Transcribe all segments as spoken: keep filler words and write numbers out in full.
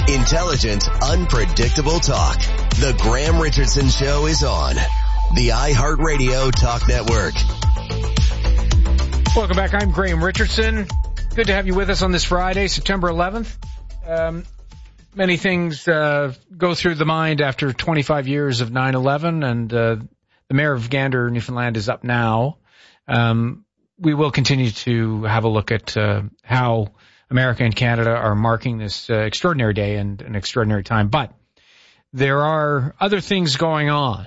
Intelligent, unpredictable talk. The Graham Richardson Show is on the iHeartRadio Talk Network. Welcome back. I'm Graham Richardson. Good to have you with us on this Friday, September eleventh. Um, many things uh, go through the mind after twenty-five years of nine eleven, and uh, the mayor of Gander, Newfoundland, is up now. Um, we will continue to have a look at uh, how America and Canada are marking this uh, extraordinary day and an extraordinary time. But there are other things going on.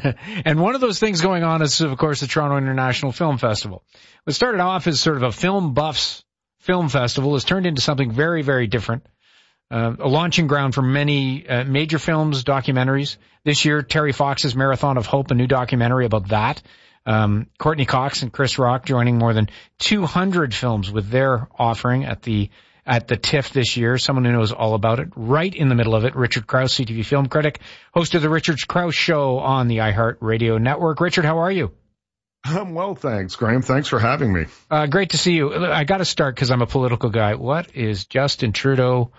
And one of those things going on is, of course, the Toronto International Film Festival. What started off as sort of a film buffs film festival has turned into something very, very different. Uh, a launching ground for many uh, major films, documentaries. This year, Terry Fox's Marathon of Hope, a new documentary about that. Um, Courtney Cox and Chris Rock joining more than two hundred films with their offering at the at the TIFF this year. Someone who knows all about it. Right in the middle of it, Richard Krause, C T V film critic, host of the Richard Krause Show on the iHeartRadio network. Richard, how are you? I'm well, thanks, Graham. Thanks for having me. Uh, great to see you. I got to start because I'm a political guy. What is Justin Trudeau?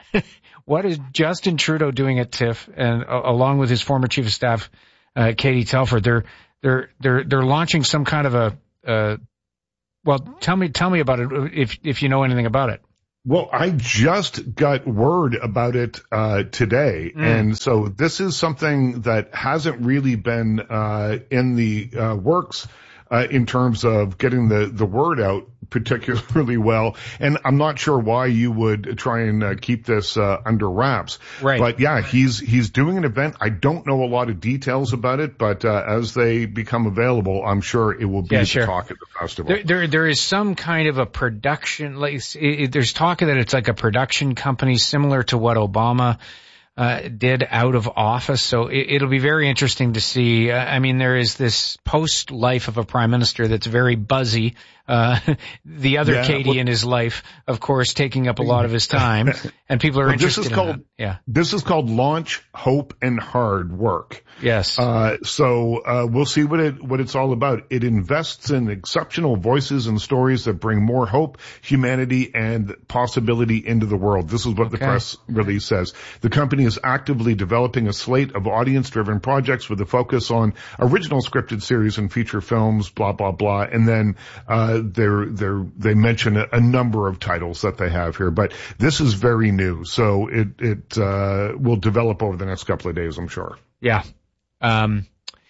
What is Justin Trudeau doing at TIFF? And uh, along with his former chief of staff, uh, Katie Telford, they're they're they're they're launching some kind of a. Uh, well, tell me tell me about it if if you know anything about it. Well, I just got word about it uh today, mm. and so this is something that hasn't really been uh in the uh works uh in terms of getting the the word out particularly well, and I'm not sure why you would try and uh, keep this uh under wraps. Right. But yeah, he's he's doing an event. I don't know a lot of details about it, but uh as they become available, I'm sure it will be yeah, the sure. talk at the festival. There, there there is some kind of a production, like it, it, there's talk that it's like a production company similar to what Obama uh did out of office. So it, it'll be very interesting to see. Uh, I mean, there is this post life of a prime minister that's very buzzy. Uh, the other yeah, Katie well, in his life, of course, taking up a lot of his time, and people are well, interested this is in called, that. Yeah. This is called Launch, Hope, and Hard Work. Yes. Uh, so, uh, we'll see what it, what it's all about. It invests in exceptional voices and stories that bring more hope, humanity, and possibility into the world. This is what okay. the press release says. The company is actively developing a slate of audience-driven projects with a focus on original scripted series and feature films, blah, blah, blah. And then, uh, they're, they're, they mention a, a number of titles that they have here, but this is very new. So it, it, uh, will develop over the next couple of days, I'm sure. Yeah. Um,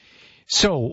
so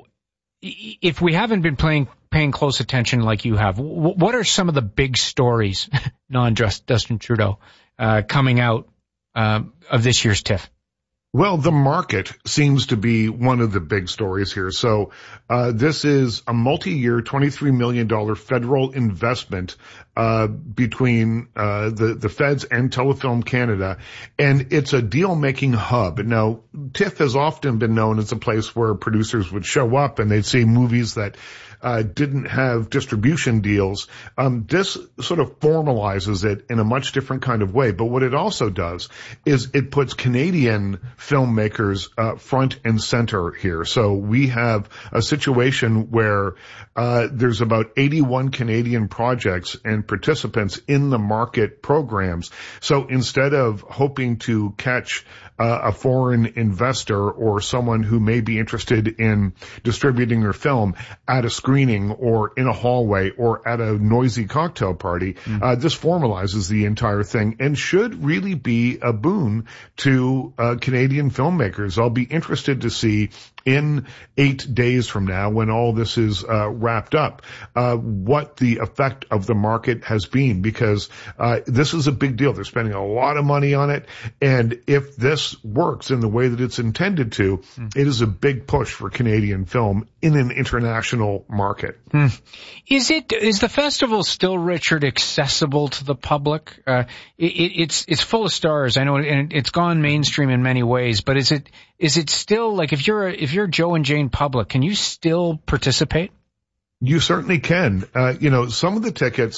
if we haven't been playing, paying close attention like you have, w- what are some of the big stories, non-Justin Trudeau, uh, coming out, um, of this year's TIFF? Well, the market seems to be one of the big stories here. So, uh, this is a multi-year twenty-three million dollars federal investment, uh, between, uh, the, the feds and Telefilm Canada. And it's a deal-making hub. Now, TIFF has often been known as a place where producers would show up and they'd see movies that Uh, didn't have distribution deals. Um, this sort of formalizes it in a much different kind of way. But what it also does is it puts Canadian filmmakers uh, front and center here. So we have a situation where uh, there's about eighty-one Canadian projects and participants in the market programs. So instead of hoping to catch Uh, a foreign investor or someone who may be interested in distributing your film at a screening or in a hallway or at a noisy cocktail party, mm. uh, this formalizes the entire thing and should really be a boon to uh, Canadian filmmakers. I'll be interested to see in eight days from now, when all this is uh, wrapped up, uh, what the effect of the market has been, because uh, this is a big deal. They're spending a lot of money on it, and if this works in the way that it's intended to, mm. it is a big push for Canadian film in an international market. Mm. Is it, is the festival still, Richard, accessible to the public? Uh, it, it's, it's full of stars. I know, and it's gone mainstream in many ways, but is it, is it still, like, if you're, a, if you're Joe and Jane public, can you still participate? You certainly can. Uh, you know, some of the tickets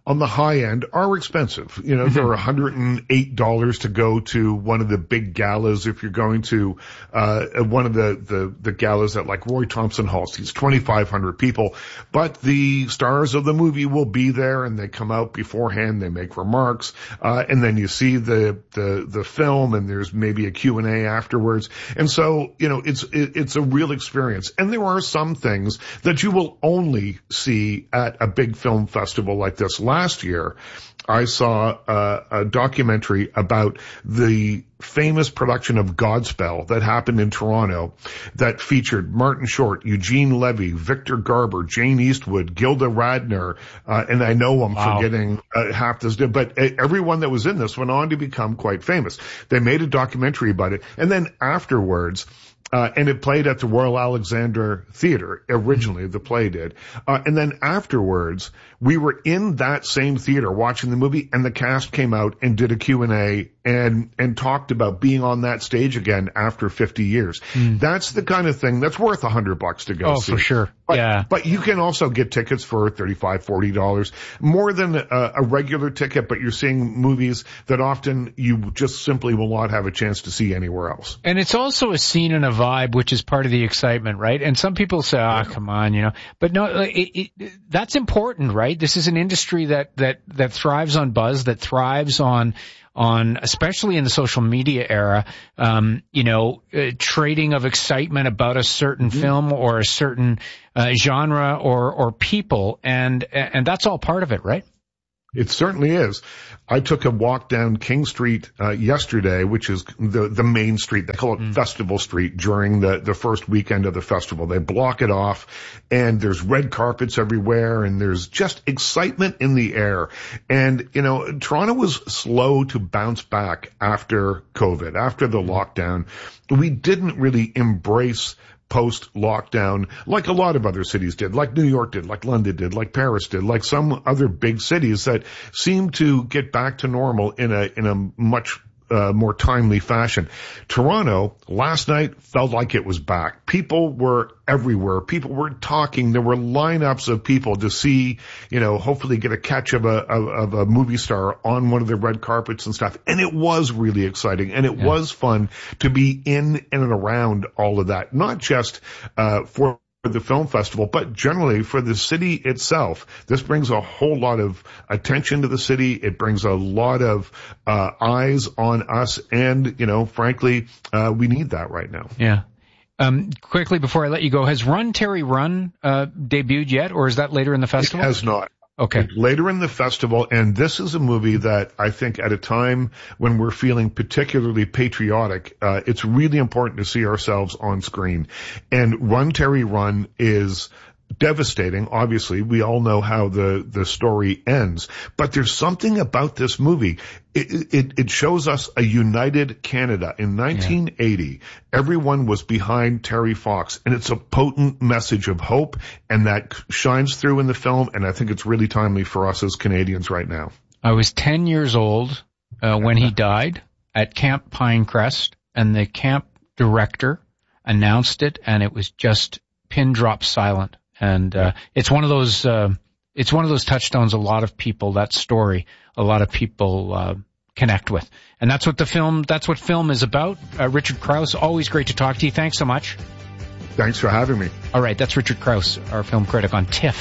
on the high end are expensive. You know, they're one hundred eight dollars to go to one of the big galas. If you're going to, uh, one of the, the, the galas at like Roy Thompson Hall, seats twenty-five hundred people, but the stars of the movie will be there and they come out beforehand, they make remarks, uh, and then you see the, the, the film and there's maybe a Q and A afterwards. And so, you know, it's, it, it's a real experience. And there are some things that you will only see at a big film festival like this. Last year, I saw uh, a documentary about the famous production of Godspell that happened in Toronto that featured Martin Short, Eugene Levy, Victor Garber, Jane Eastwood, Gilda Radner, uh, and I know I'm wow. forgetting uh, half this, but everyone that was in this went on to become quite famous. They made a documentary about it, and then afterwards, Uh, and it played at the Royal Alexandra Theatre. Originally, the play did. Uh, and then afterwards, we were in that same theater watching the movie, and the cast came out and did a Q and A and, and talked about being on that stage again after fifty years. Mm. That's the kind of thing that's worth a hundred bucks to go oh, see. Oh, for sure. But, yeah. But you can also get tickets for thirty-five dollars, forty dollars, more than a, a regular ticket, but you're seeing movies that often you just simply will not have a chance to see anywhere else. And it's also a scene and a vibe, which is part of the excitement, right? And some people say, "Ah, oh, come on," you know. But no, it, it, that's important, right? This is an industry that that that thrives on buzz, that thrives on on, especially in the social media era, um, you know, uh, trading of excitement about a certain mm-hmm. film or a certain uh, genre or or people, and and that's all part of it, right? It certainly is. I took a walk down King Street uh, yesterday, which is the the main street. They call it mm. Festival Street during the the first weekend of the festival. They block it off, and there's red carpets everywhere, and there's just excitement in the air. And, you know, Toronto was slow to bounce back after COVID, after the lockdown. We didn't really embrace post-lockdown, like a lot of other cities did, like New York did, like London did, like Paris did, like some other big cities that seem to get back to normal in a in a much uh, more timely fashion. Toronto last night felt like it was back. People were everywhere. People were talking. There were lineups of people to see, you know, hopefully get a catch of a of, of a movie star on one of the red carpets and stuff. And it was really exciting, and it yeah. was fun to be in and around all of that, not just uh for the film festival, but generally for the city itself. This brings a whole lot of attention to the city. It brings a lot of uh eyes on us, and, you know, frankly, uh we need that right now. Yeah. Um, quickly before I let you go, has Run, Terry, Run uh debuted yet, or is that later in the festival? It has not. Okay. Later in the festival, and this is a movie that I think at a time when we're feeling particularly patriotic, uh, it's really important to see ourselves on screen. And Run, Terry, Run is devastating. Obviously, we all know how the, the story ends, but there's something about this movie. It, it, it shows us a united Canada. In nineteen eighty, yeah. everyone was behind Terry Fox, and it's a potent message of hope, and that shines through in the film, and I think it's really timely for us as Canadians right now. I was ten years old uh, when he died at Camp Pinecrest, and the camp director announced it, and it was just pin drop silent. And uh, it's one of those uh, it's one of those touchstones a lot of people, that story, a lot of people uh, connect with. And that's what the film that's what film is about. Uh, Richard Crouse, always great to talk to you. Thanks so much. Thanks for having me. All right, that's Richard Crouse, our film critic on TIFF.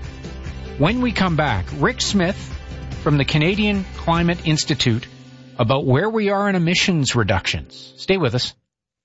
When we come back, Rick Smith from the Canadian Climate Institute about where we are in emissions reductions. Stay with us.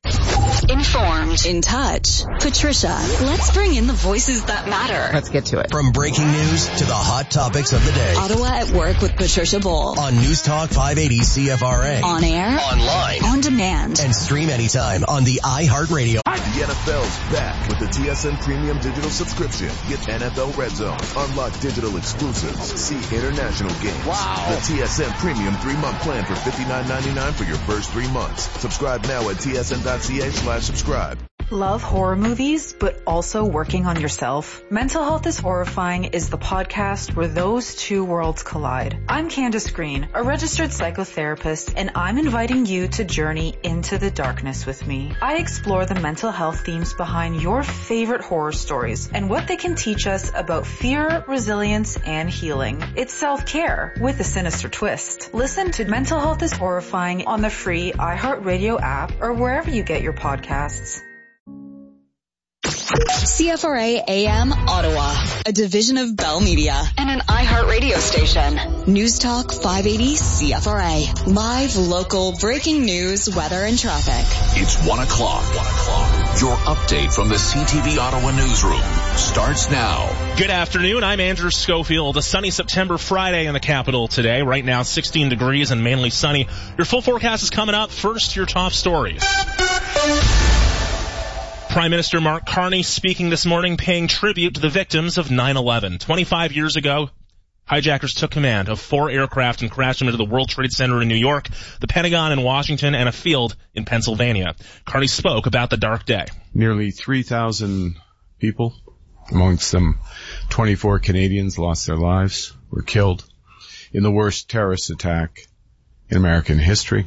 Informed, in touch. Patricia, let's bring in the voices that matter. Let's get to it. From breaking news to the hot topics of the day. Ottawa at Work with Patricia Bull. On News Talk five eighty C F R A. On air. Online. On demand. And stream anytime on the iHeartRadio. The N F L's back with the T S N Premium Digital Subscription. Get N F L Red Zone, unlock digital exclusives, see international games. Wow. The T S N Premium three-month plan for fifty-nine ninety-nine for your first three months. Subscribe now at T S N dot C A slash subscribe. Love horror movies, but also working on yourself? Mental Health is Horrifying is the podcast where those two worlds collide. I'm Candace Green, a registered psychotherapist, and I'm inviting you to journey into the darkness with me. I explore the mental health themes behind your favorite horror stories and what they can teach us about fear, resilience, and healing. It's self-care with a sinister twist. Listen to Mental Health is Horrifying on the free iHeartRadio app or wherever you get your podcasts. C F R A A M Ottawa, a division of Bell Media and an iHeartRadio station. News Talk five eighty C F R A. Live, local, breaking news, weather, and traffic. It's one o'clock. One o'clock. Your update from the C T V Ottawa newsroom starts now. Good afternoon. I'm Andrew Schofield. A sunny September Friday in the capital today. Right now, sixteen degrees and mainly sunny. Your full forecast is coming up. First, your top stories. Prime Minister Mark Carney speaking this morning, paying tribute to the victims of nine eleven. twenty-five years ago, hijackers took command of four aircraft and crashed them into the World Trade Center in New York, the Pentagon in Washington, and a field in Pennsylvania. Carney spoke about the dark day. Nearly three thousand people, amongst them twenty-four Canadians, lost their lives, were killed in the worst terrorist attack in American history.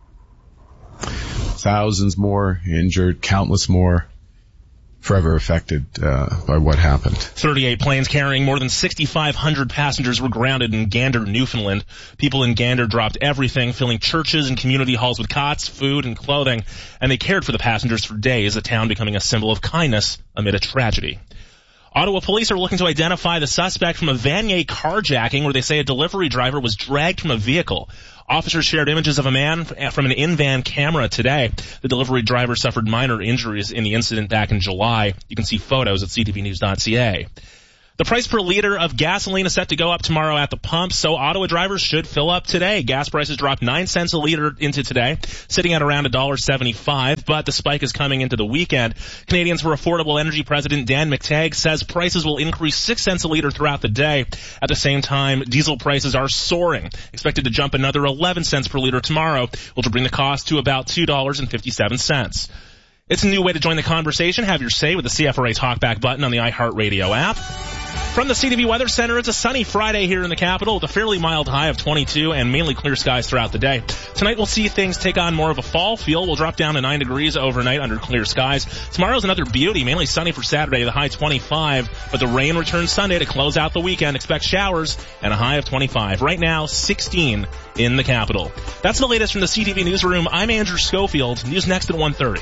Thousands more injured, countless more forever affected uh, by what happened. thirty-eight planes carrying more than sixty-five hundred passengers were grounded in Gander, Newfoundland. People in Gander dropped everything, filling churches and community halls with cots, food, and clothing, and they cared for the passengers for days, the town becoming a symbol of kindness amid a tragedy. Ottawa police are looking to identify the suspect from a Vanier carjacking where they say a delivery driver was dragged from a vehicle. Officers shared images of a man from an in-van camera today. The delivery driver suffered minor injuries in the incident back in July. You can see photos at c t v news dot c a. The price per liter of gasoline is set to go up tomorrow at the pump, so Ottawa drivers should fill up today. Gas prices dropped nine cents a liter into today, sitting at around one dollar seventy-five, but the spike is coming into the weekend. Canadians for Affordable Energy President Dan McTagg says prices will increase six cents a liter throughout the day. At the same time, diesel prices are soaring, expected to jump another eleven cents per liter tomorrow, which will bring the cost to about two dollars and fifty-seven cents. It's a new way to join the conversation. Have your say with the C F R A Talkback button on the iHeartRadio app. From the C T V Weather Center, it's a sunny Friday here in the capital with a fairly mild high of twenty-two and mainly clear skies throughout the day. Tonight we'll see things take on more of a fall feel. We'll drop down to nine degrees overnight under clear skies. Tomorrow's another beauty, mainly sunny for Saturday, the high twenty-five, but the rain returns Sunday to close out the weekend. Expect showers and a high of twenty-five. Right now, sixteen in the capital. That's the latest from the C T V Newsroom. I'm Andrew Schofield. News next at one thirty.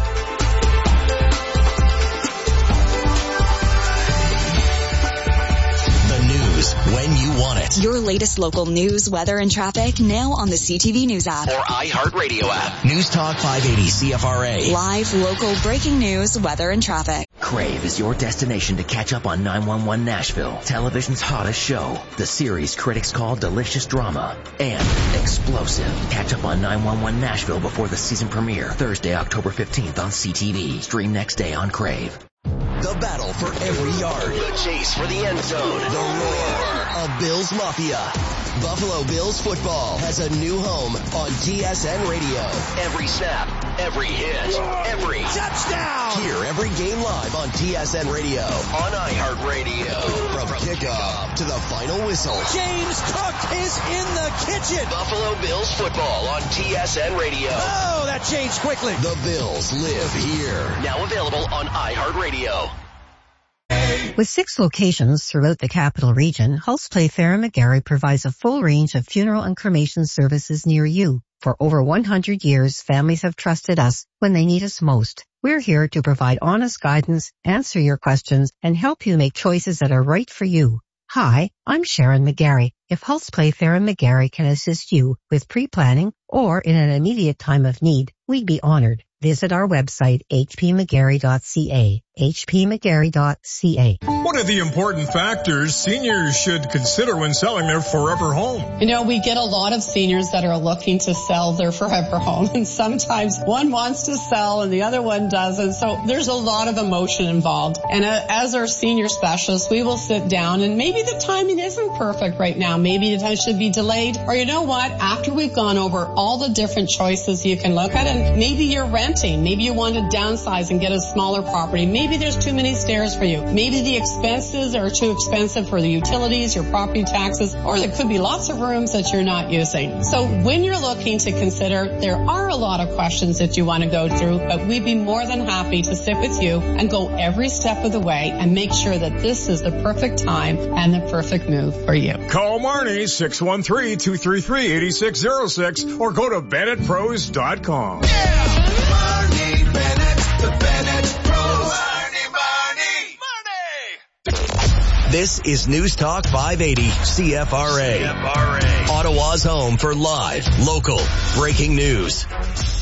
When you want it. Your latest local news, weather, and traffic now on the C T V News app. Or iHeartRadio app. News Talk five eighty C F R A. Live, local, breaking news, weather, and traffic. Crave is your destination to catch up on nine one one Nashville, television's hottest show. The series critics call delicious drama and explosive. Catch up on nine one one Nashville before the season premiere, Thursday, October fifteenth on C T V. Stream next day on Crave. The battle for every yard. The chase for the end zone. The roar of Bills Mafia. Buffalo Bills football has a new home on T S N Radio. Every snap, every hit, every touchdown. Hear every game live on T S N Radio, on iHeartRadio. From kickoff to the final whistle. James Cook is in the kitchen. Buffalo Bills football on T S N Radio. Oh, that changed quickly. The Bills live here. Now available on iHeartRadio. With six locations throughout the capital region, Hulse Playfair McGarry provides a full range of funeral and cremation services near you. For over one hundred years, families have trusted us when they need us most. We're here to provide honest guidance, answer your questions, and help you make choices that are right for you. Hi, I'm Sharon McGarry. If Hulse Playfair and McGarry can assist you with pre-planning or in an immediate time of need, we'd be honored. Visit our website, h p mcgarry dot c a. h p mcgarry dot c a. What are the important factors seniors should consider when selling their forever home? You know, we get a lot of seniors that are looking to sell their forever home, and sometimes one wants to sell and the other one doesn't. So there's a lot of emotion involved. And uh, as our senior specialists, we will sit down, and maybe the timing isn't perfect right now. Maybe the time should be delayed. Or you know what? After we've gone over all the different choices you can look at, and maybe you're renting, maybe you want to downsize and get a smaller property. Maybe there's too many stairs for you. Maybe the expenses are too expensive for the utilities, your property taxes, or there could be lots of rooms that you're not using. So when you're looking to consider, there are a lot of questions that you want to go through, but we'd be more than happy to sit with you and go every step of the way and make sure that this is the perfect time and the perfect move for you. Call Marnie, six one three, two three three, eight six zero six, or go to Bennett Pros dot com. Yeah! Marnie Bennett, the Bennett Pros. Marnie, Marnie, Marnie! This is News Talk five eighty C F R A. C F R A. Ottawa's home for live, local, breaking news.